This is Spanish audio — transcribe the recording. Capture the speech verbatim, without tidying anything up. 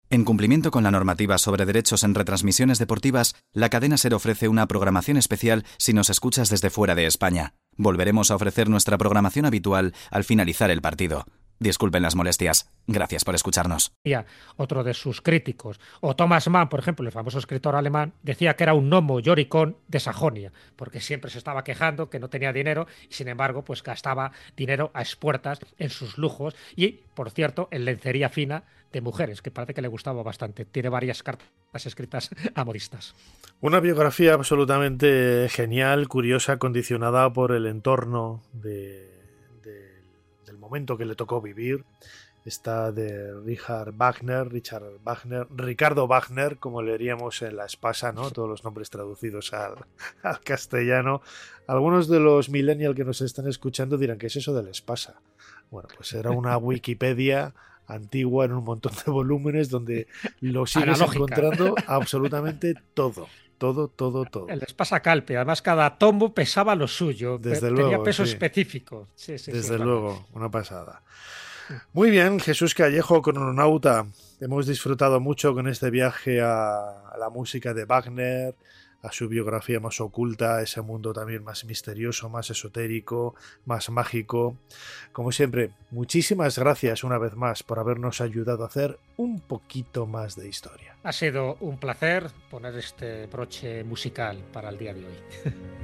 En cumplimiento con la normativa sobre derechos en retransmisiones deportivas, la cadena SER ofrece una programación especial si nos escuchas desde fuera de España. Volveremos a ofrecer nuestra programación habitual al finalizar el partido. Disculpen las molestias. Gracias por escucharnos. Otro de sus críticos. O Thomas Mann, por ejemplo, el famoso escritor alemán, decía que era un gnomo lloricón de Sajonia, porque siempre se estaba quejando que no tenía dinero y, sin embargo, pues gastaba dinero a expuertas en sus lujos y, por cierto, en lencería fina de mujeres, que parece que le gustaba bastante. Tiene varias cartas escritas a modistas. Una biografía absolutamente genial, curiosa, condicionada por el entorno de, de, del momento que le tocó vivir. Esta de Richard Wagner, Richard Wagner, Ricardo Wagner, como leeríamos en La Espasa, ¿no? Todos los nombres traducidos al, al castellano. Algunos de los millennials que nos están escuchando dirán, ¿qué es eso de La Espasa? Bueno, pues era una Wikipedia antigua en un montón de volúmenes donde lo sigues analógica, encontrando absolutamente todo. Todo, todo, todo. El Espasa Calpe, además cada tomo pesaba lo suyo, Desde tenía luego, peso sí. específico. Sí, sí, Desde sí, luego, una pasada. Muy bien, Jesús Callejo, crononauta. Hemos disfrutado mucho con este viaje a, a la música de Wagner, a su biografía más oculta, a ese mundo también más misterioso, más esotérico, más mágico. Como siempre, muchísimas gracias una vez más por habernos ayudado a hacer un poquito más de historia. Ha sido un placer poner este broche musical para el día de hoy.